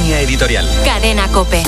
Línea editorial. Cadena COPE.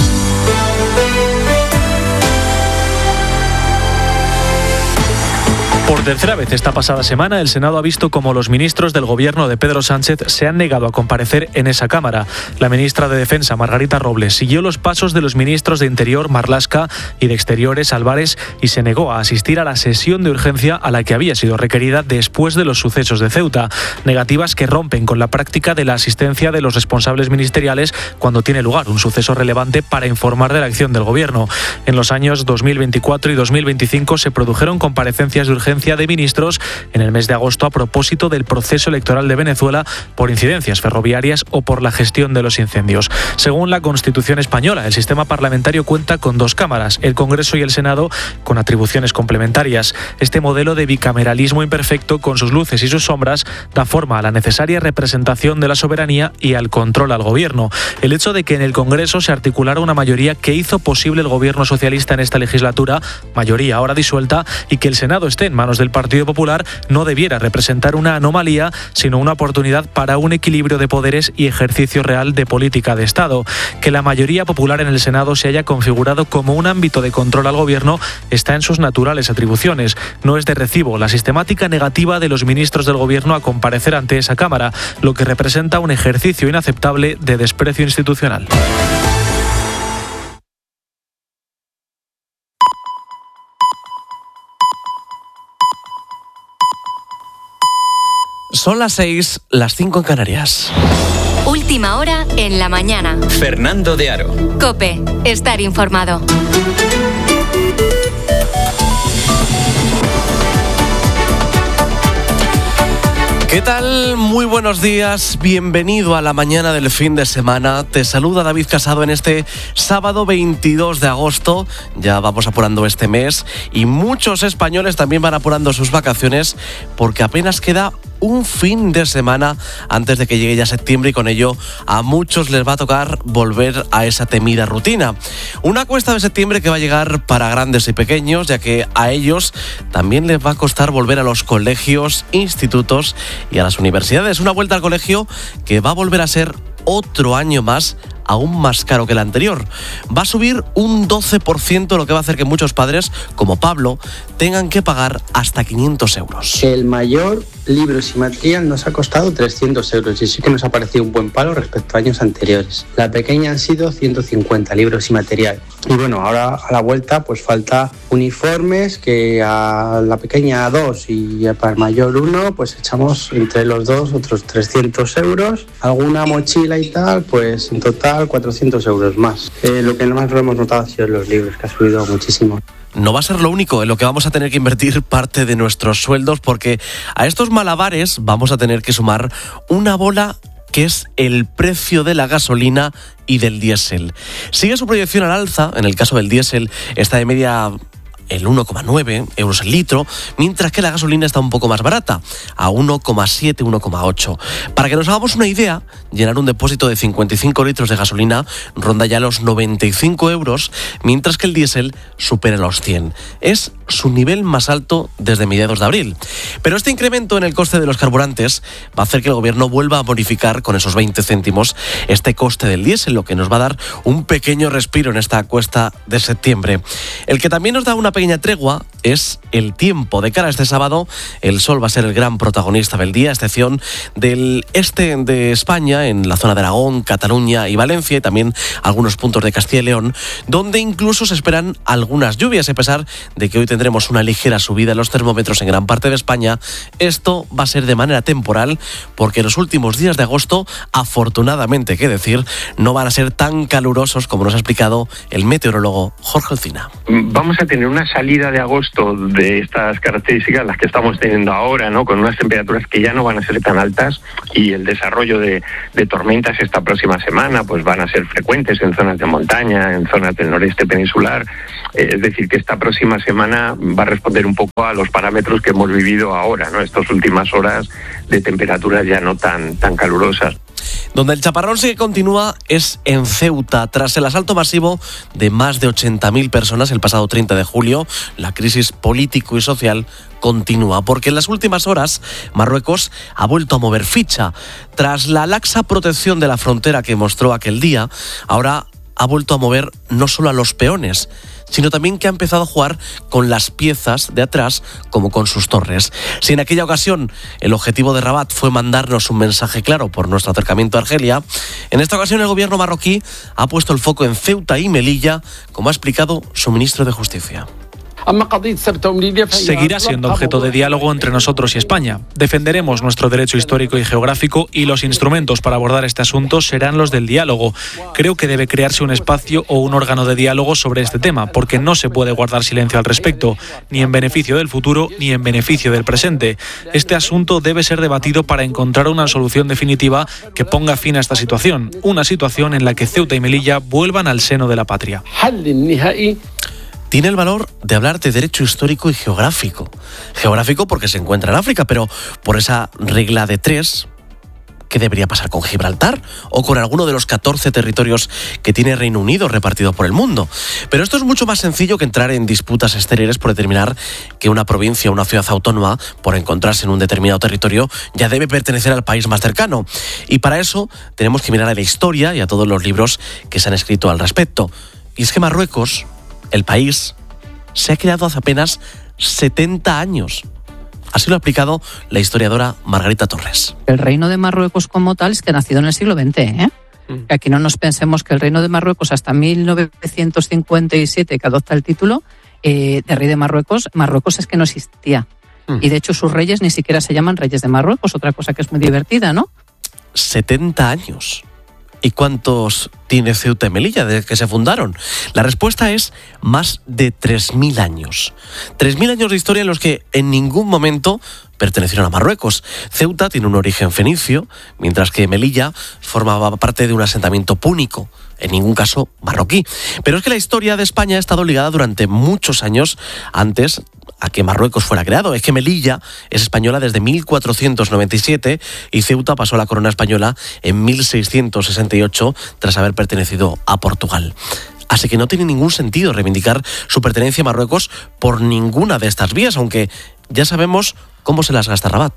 Por tercera vez esta pasada semana, el Senado ha visto cómo los ministros del gobierno de Pedro Sánchez se han negado a comparecer en esa Cámara. La ministra de Defensa, Margarita Robles, siguió los pasos de los ministros de Interior, Marlaska, y de Exteriores, Álvarez, y se negó a asistir a la sesión de urgencia a la que había sido requerida después de los sucesos de Ceuta. Negativas que rompen con la práctica de la asistencia de los responsables ministeriales cuando tiene lugar un suceso relevante para informar de la acción del gobierno. En los años 2024 y 2025 se produjeron comparecencias de urgencia de ministros en el mes de agosto a propósito del proceso electoral de Venezuela por incidencias ferroviarias o por la gestión de los incendios. Según la Constitución española, el sistema parlamentario cuenta con dos cámaras, el Congreso y el Senado, con atribuciones complementarias. Este modelo de bicameralismo imperfecto, con sus luces y sus sombras, da forma a la necesaria representación de la soberanía y al control al gobierno. El hecho de que en el Congreso se articulara una mayoría que hizo posible el gobierno socialista en esta legislatura, mayoría ahora disuelta, y que el Senado esté en manos del Partido Popular, no debiera representar una anomalía, sino una oportunidad para un equilibrio de poderes y ejercicio real de política de Estado. Que la mayoría popular en el Senado se haya configurado como un ámbito de control al gobierno está en sus naturales atribuciones. No es de recibo la sistemática negativa de los ministros del gobierno a comparecer ante esa Cámara, lo que representa un ejercicio inaceptable de desprecio institucional. Son las 6, las 5 en Canarias. Última hora en la mañana. Fernando de Aro. COPE. Estar informado. ¿Qué tal? Muy buenos días, bienvenido a la mañana del fin de semana. Te saluda David Casado en este sábado 22 de agosto. Ya vamos apurando este mes y muchos españoles también van apurando sus vacaciones porque apenas queda un fin de semana antes de que llegue ya septiembre y con ello a muchos les va a tocar volver a esa temida rutina. Una cuesta de septiembre que va a llegar para grandes y pequeños, ya que a ellos también les va a costar volver a los colegios, institutos y a las universidades. Una vuelta al colegio que va a volver a ser otro año más aún más caro que el anterior. Va a subir un 12%, lo que va a hacer que muchos padres, como Pablo, tengan que pagar hasta 500 euros. El mayor, libros y material, nos ha costado 300 euros y sí que nos ha parecido un buen palo respecto a años anteriores. La pequeña han sido 150 libros y material. Y bueno, ahora a la vuelta pues falta uniformes, que a la pequeña 2 y para el mayor 1 pues echamos entre los dos otros 300 euros. Alguna mochila y tal, pues en total 400 euros más. Lo que más lo hemos notado ha sido los libros, que ha subido muchísimo. No va a ser lo único en lo que vamos a tener que invertir parte de nuestros sueldos, porque a estos malabares vamos a tener que sumar una bola que es el precio de la gasolina y del diésel. Sigue su proyección al alza. En el caso del diésel está de media el 1,9 euros el litro, mientras que la gasolina está un poco más barata, a 1,7, 1,8. Para que nos hagamos una idea, llenar un depósito de 55 litros de gasolina ronda ya los 95 euros, mientras que el diésel supera los 100. Es su nivel más alto desde mediados de abril. Pero este incremento en el coste de los carburantes va a hacer que el gobierno vuelva a bonificar con esos 20 céntimos este coste del diésel, lo que nos va a dar un pequeño respiro en esta cuesta de septiembre. El que también nos da una pequeña tregua es el tiempo. De cara a este sábado, el sol va a ser el gran protagonista del día, a excepción del este de España, en la zona de Aragón, Cataluña y Valencia, y también algunos puntos de Castilla y León, donde incluso se esperan algunas lluvias, a pesar de que hoy tendremos una ligera subida en los termómetros en gran parte de España. Esto va a ser de manera temporal, porque los últimos días de agosto, afortunadamente, que decir, no van a ser tan calurosos como nos ha explicado el meteorólogo Jorge Olcina. Vamos a tener una salida de agosto de estas características, las que estamos teniendo ahora, ¿no? Con unas temperaturas que ya no van a ser tan altas, y el desarrollo de tormentas esta próxima semana pues van a ser frecuentes en zonas de montaña, en zonas del noreste peninsular. Es decir, que esta próxima semana va a responder un poco a los parámetros que hemos vivido ahora, ¿no? Estas últimas horas de temperaturas ya no tan calurosas. Donde el chaparrón sí que continúa es en Ceuta. Tras el asalto masivo de más de 80.000 personas el pasado 30 de julio, la crisis político y social continúa, porque en las últimas horas Marruecos ha vuelto a mover ficha. Tras la laxa protección de la frontera que mostró aquel día, ahora ha vuelto a mover no solo a los peones, sino también que ha empezado a jugar con las piezas de atrás, como con sus torres. Si en aquella ocasión el objetivo de Rabat fue mandarnos un mensaje claro por nuestro acercamiento a Argelia, en esta ocasión el gobierno marroquí ha puesto el foco en Ceuta y Melilla, como ha explicado su ministro de Justicia. Seguirá siendo objeto de diálogo entre nosotros y España. Defenderemos nuestro derecho histórico y geográfico y los instrumentos para abordar este asunto serán los del diálogo. Creo que debe crearse un espacio o un órgano de diálogo sobre este tema, porque no se puede guardar silencio al respecto, ni en beneficio del futuro ni en beneficio del presente. Este asunto debe ser debatido para encontrar una solución definitiva que ponga fin a esta situación, una situación en la que Ceuta y Melilla vuelvan al seno de la patria. Tiene el valor de hablar de derecho histórico y geográfico. Geográfico porque se encuentra en África, pero por esa regla de 3, ¿qué debería pasar con Gibraltar o con alguno de los 14 territorios que tiene Reino Unido repartidos por el mundo? Pero esto es mucho más sencillo que entrar en disputas estériles por determinar que una provincia o una ciudad autónoma, por encontrarse en un determinado territorio, ya debe pertenecer al país más cercano. Y para eso tenemos que mirar a la historia y a todos los libros que se han escrito al respecto. Y es que Marruecos, el país, se ha creado hace apenas 70 años. Así lo ha explicado la historiadora Margarita Torres. El reino de Marruecos como tal es que ha nacido en el siglo XX, Que aquí no nos pensemos que el reino de Marruecos hasta 1957, que adopta el título de rey de Marruecos es que no existía. Y de hecho sus reyes ni siquiera se llaman reyes de Marruecos, otra cosa que es muy divertida, ¿no? 70 años. ¿Y cuántos tiene Ceuta y Melilla desde que se fundaron? La respuesta es más de 3.000 años. 3.000 años de historia en los que en ningún momento pertenecieron a Marruecos. Ceuta tiene un origen fenicio, mientras que Melilla formaba parte de un asentamiento púnico, en ningún caso marroquí. Pero es que la historia de España ha estado ligada durante muchos años antes a que Marruecos fuera creado. Es que Melilla es española desde 1497 y Ceuta pasó a la corona española en 1668 tras haber pertenecido a Portugal. Así que no tiene ningún sentido reivindicar su pertenencia a Marruecos por ninguna de estas vías, aunque ya sabemos cómo se las gasta Rabat.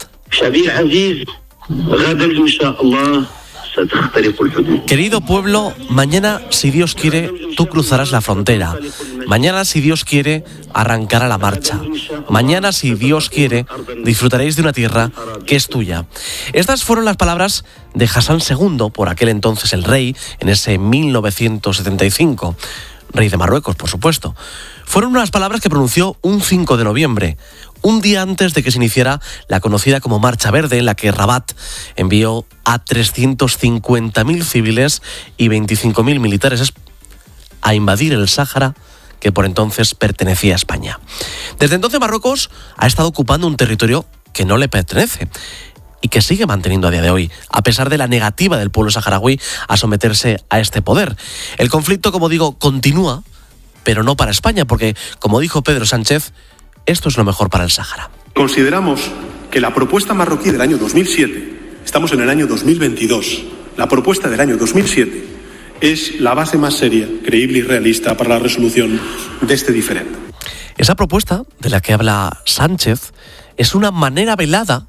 Querido pueblo, mañana, si Dios quiere, tú cruzarás la frontera. Mañana, si Dios quiere, arrancará la marcha. Mañana, si Dios quiere, disfrutaréis de una tierra que es tuya. Estas fueron las palabras de Hassan II, por aquel entonces el rey, en ese 1975. Rey de Marruecos, por supuesto. Fueron unas palabras que pronunció un 5 de noviembre, un día antes de que se iniciara la conocida como Marcha Verde, en la que Rabat envió a 350.000 civiles y 25.000 militares a invadir el Sáhara, que por entonces pertenecía a España. Desde entonces Marruecos ha estado ocupando un territorio que no le pertenece y que sigue manteniendo a día de hoy, a pesar de la negativa del pueblo saharaui a someterse a este poder. El conflicto, como digo, continúa, pero no para España, porque, como dijo Pedro Sánchez, esto es lo mejor para el Sáhara. Consideramos que la propuesta marroquí del año 2007, estamos en el año 2022, la propuesta del año 2007 es la base más seria, creíble y realista para la resolución de este diferendo. Esa propuesta de la que habla Sánchez es una manera velada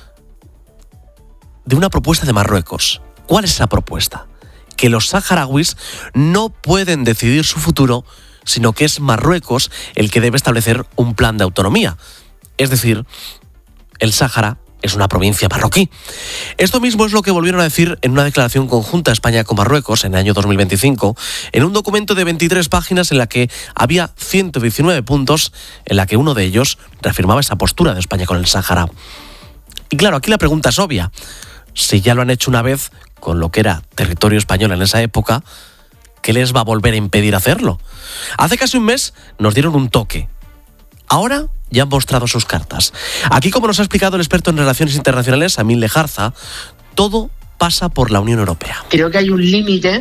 de una propuesta de Marruecos. ¿Cuál es esa propuesta? Que los saharauis no pueden decidir su futuro, sino que es Marruecos el que debe establecer un plan de autonomía. Es decir, el Sáhara es una provincia marroquí. Esto mismo es lo que volvieron a decir en una declaración conjunta España con Marruecos en el año 2025, en un documento de 23 páginas en la que había 119 puntos, en la que uno de ellos reafirmaba esa postura de España con el Sáhara. Y claro, aquí la pregunta es obvia. Si ya lo han hecho una vez con lo que era territorio español en esa época, ¿qué les va a volver a impedir hacerlo? Hace casi un mes nos dieron un toque. Ahora ya han mostrado sus cartas. Aquí, como nos ha explicado el experto en relaciones internacionales, Amin Lejarza, todo pasa por la Unión Europea. Creo que hay un límite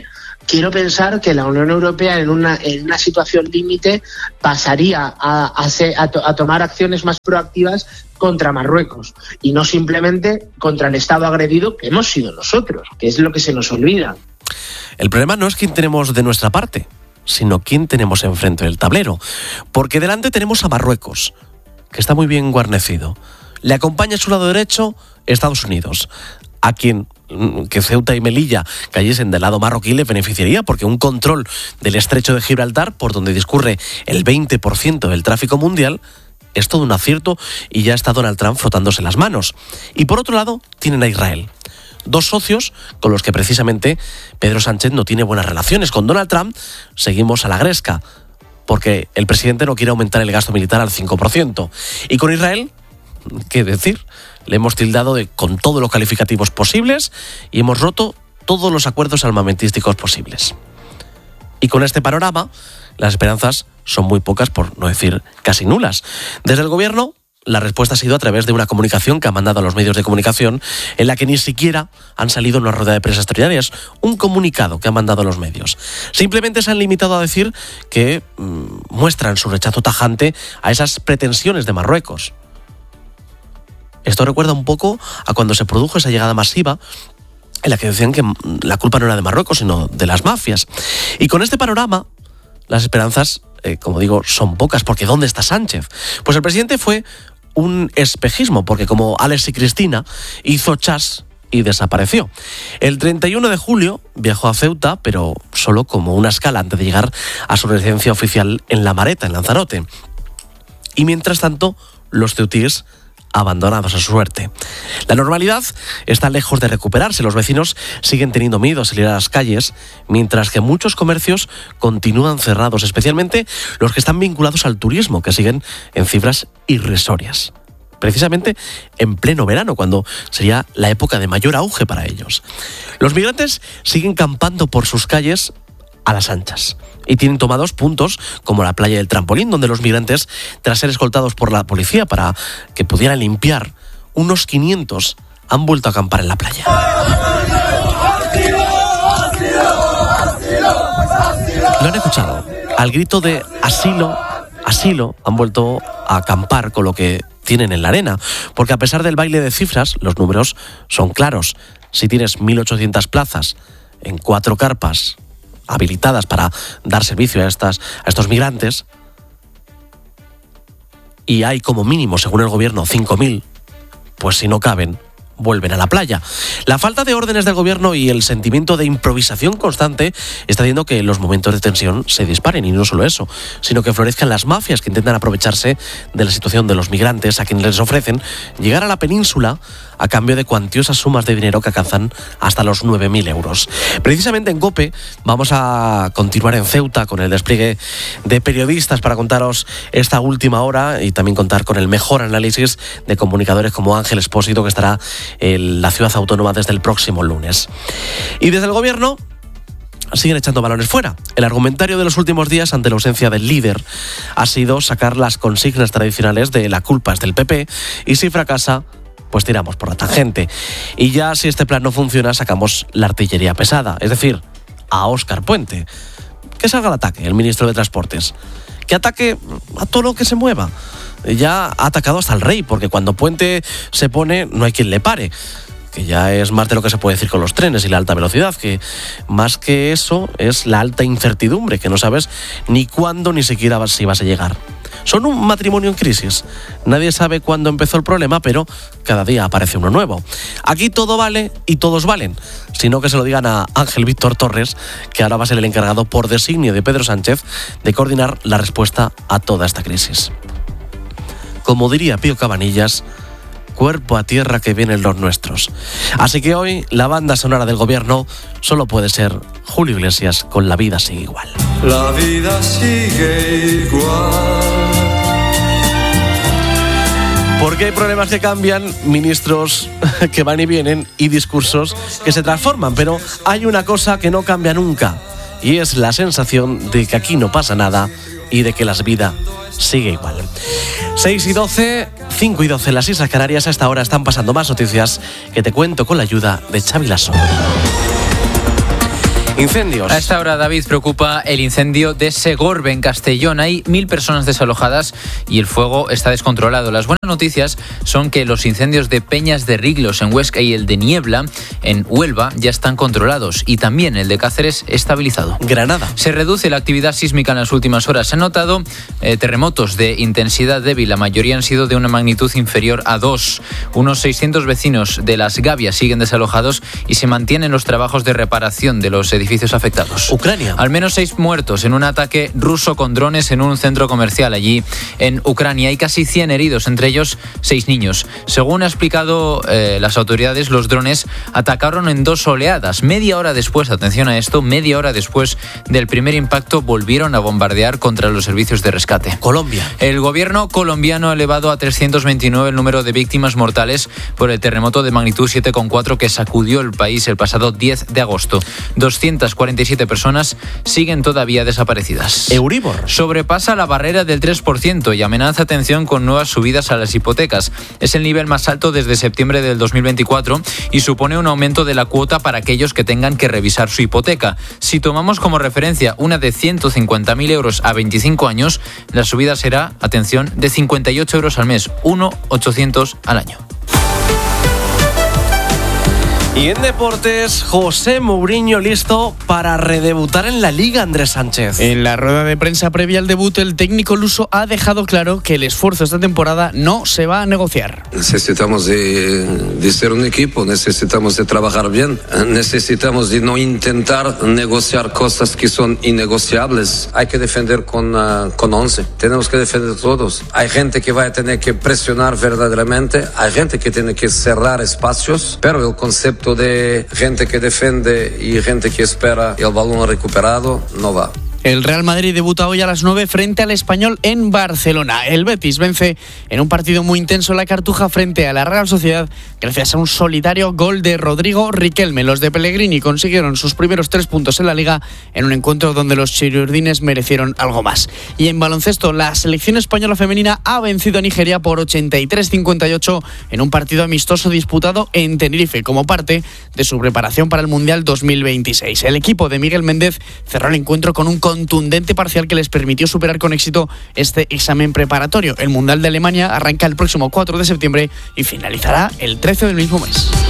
quiero pensar que la Unión Europea en una situación límite pasaría a tomar acciones más proactivas contra Marruecos y no simplemente contra el Estado agredido que hemos sido nosotros, que es lo que se nos olvida. El problema no es quién tenemos de nuestra parte, sino quién tenemos enfrente del tablero, porque delante tenemos a Marruecos, que está muy bien guarnecido. Le acompaña a su lado derecho Estados Unidos, a quien que Ceuta y Melilla cayesen del lado marroquí le beneficiaría, porque un control del estrecho de Gibraltar, por donde discurre el 20% del tráfico mundial, es todo un acierto y ya está Donald Trump frotándose las manos. Y por otro lado tienen a Israel, dos socios con los que precisamente Pedro Sánchez no tiene buenas relaciones. Con Donald Trump seguimos a la gresca, porque el presidente no quiere aumentar el gasto militar al 5%. Y con Israel, ¿qué decir? Le hemos tildado con todos los calificativos posibles y hemos roto todos los acuerdos armamentísticos posibles. Y con este panorama, las esperanzas son muy pocas, por no decir casi nulas. Desde el gobierno, la respuesta ha sido a través de una comunicación que han mandado a los medios de comunicación, en la que ni siquiera han salido en una rueda de prensa extraordinaria. Es un comunicado que han mandado a los medios. Simplemente se han limitado a decir que muestran su rechazo tajante a esas pretensiones de Marruecos. Esto recuerda un poco a cuando se produjo esa llegada masiva en la que decían que la culpa no era de Marruecos, sino de las mafias. Y con este panorama, las esperanzas, como digo, son pocas, porque ¿dónde está Sánchez? Pues el presidente fue un espejismo, porque como Alex y Cristina, hizo chas y desapareció. El 31 de julio viajó a Ceuta, pero solo como una escala antes de llegar a su residencia oficial en La Mareta, en Lanzarote. Y mientras tanto, los ceutíes abandonados a su suerte. La normalidad está lejos de recuperarse. Los vecinos siguen teniendo miedo a salir a las calles, mientras que muchos comercios continúan cerrados, especialmente los que están vinculados al turismo, que siguen en cifras irrisorias. Precisamente en pleno verano, cuando sería la época de mayor auge para ellos. Los migrantes siguen campando por sus calles a las anchas y tienen tomados puntos como la playa del Trampolín, donde los migrantes, tras ser escoltados por la policía para que pudieran limpiar, unos 500 han vuelto a acampar en la playa. ¿Lo han escuchado? Al grito de asilo, asilo, han vuelto a acampar con lo que tienen en la arena, porque a pesar del baile de cifras, los números son claros. Si tienes 1.800 plazas en 4 carpas habilitadas para dar servicio a estos migrantes, y hay como mínimo, según el gobierno, 5.000, pues si no caben, vuelven a la playa. La falta de órdenes del gobierno y el sentimiento de improvisación constante está haciendo que los momentos de tensión se disparen, y no solo eso, sino que florezcan las mafias que intentan aprovecharse de la situación de los migrantes, a quienes les ofrecen llegar a la península a cambio de cuantiosas sumas de dinero que alcanzan hasta los 9.000 euros. Precisamente en COPE vamos a continuar en Ceuta con el despliegue de periodistas para contaros esta última hora y también contar con el mejor análisis de comunicadores como Ángel Expósito, que estará en la ciudad autónoma desde el próximo lunes. Y desde el gobierno siguen echando balones fuera. El argumentario de los últimos días ante la ausencia del líder ha sido sacar las consignas tradicionales de la culpa es del PP, y si fracasa, pues tiramos por la tangente. Y ya si este plan no funciona, sacamos la artillería pesada, es decir, a Óscar Puente. Que salga al ataque el ministro de Transportes. Que ataque a todo lo que se mueva. Ya ha atacado hasta al rey, porque cuando Puente se pone no hay quien le pare. Que ya es más de lo que se puede decir con los trenes y la alta velocidad, que más que eso es la alta incertidumbre, que no sabes ni cuándo ni siquiera si vas a llegar. Son un matrimonio en crisis. Nadie sabe cuándo empezó el problema, pero cada día aparece uno nuevo. Aquí todo vale y todos valen. Sino que se lo digan a Ángel Víctor Torres, que ahora va a ser el encargado por designio de Pedro Sánchez de coordinar la respuesta a toda esta crisis. Como diría Pío Cabanillas, cuerpo a tierra que vienen los nuestros. Así que hoy la banda sonora del gobierno solo puede ser Julio Iglesias con La vida sigue igual. La vida sigue igual. Porque hay problemas que cambian, ministros que van y vienen y discursos que se transforman, pero hay una cosa que no cambia nunca, y es la sensación de que aquí no pasa nada y de que la vida sigue igual. 6:12, 5:12 en las Islas Canarias. A esta hora están pasando más noticias que te cuento con la ayuda de Xavi Lasso. Incendios. A esta hora, David, preocupa el incendio de Segorbe, en Castellón. Hay 1.000 personas desalojadas y el fuego está descontrolado. Las buenas noticias son que los incendios de Peñas de Riglos en Huesca y el de Niebla en Huelva ya están controlados, y también el de Cáceres estabilizado. Granada. Se reduce la actividad sísmica en las últimas horas. Se han notado terremotos de intensidad débil. La mayoría han sido de una magnitud inferior a 2. Unos 600 vecinos de Las Gavias siguen desalojados y se mantienen los trabajos de reparación de los edificios afectados. Ucrania. Al menos 6 muertos en un ataque ruso con drones en un centro comercial allí en Ucrania. Hay casi 100 heridos, entre ellos 6 niños. Según ha explicado las autoridades, los drones atacaron en 2 oleadas. Media hora después, atención a esto, media hora después del primer impacto volvieron a bombardear contra los servicios de rescate. Colombia. El gobierno colombiano ha elevado a 329 el número de víctimas mortales por el terremoto de magnitud 7,4 que sacudió el país el pasado 10 de agosto. 247 personas siguen todavía desaparecidas. Euribor. Sobrepasa la barrera del 3% y amenaza atención con nuevas subidas a las hipotecas. Es el nivel más alto desde septiembre del 2024 y supone un aumento de la cuota para aquellos que tengan que revisar su hipoteca. Si tomamos como referencia una de 150.000 euros a 25 años, la subida será, atención, de 58 euros al mes, 1.800 al año. Y en deportes, José Mourinho listo para redebutar en la Liga, Andrés Sánchez. En la rueda de prensa previa al debut, el técnico luso ha dejado claro que el esfuerzo esta temporada no se va a negociar. Necesitamos de ser un equipo, necesitamos de trabajar bien, necesitamos de no intentar negociar cosas que son innegociables. Hay que defender con 11, tenemos que defender todos. Hay gente que va a tener que presionar verdaderamente, hay gente que tiene que cerrar espacios, pero el concepto de gente que defiende y gente que espera el balón recuperado no va. El Real Madrid debuta hoy a las 9 frente al Español en Barcelona. El Betis vence en un partido muy intenso la Cartuja frente a la Real Sociedad gracias a un solitario gol de Rodrigo Riquelme. Los de Pellegrini consiguieron sus primeros 3 puntos en la Liga en un encuentro donde los chiriurdines merecieron algo más. Y en baloncesto, la selección española femenina ha vencido a Nigeria por 83-58 en un partido amistoso disputado en Tenerife como parte de su preparación para el Mundial 2026. El equipo de Miguel Méndez cerró el encuentro con un contundente parcial que les permitió superar con éxito este examen preparatorio. El Mundial de Alemania arranca el próximo 4 de septiembre y finalizará el 13 del mismo mes.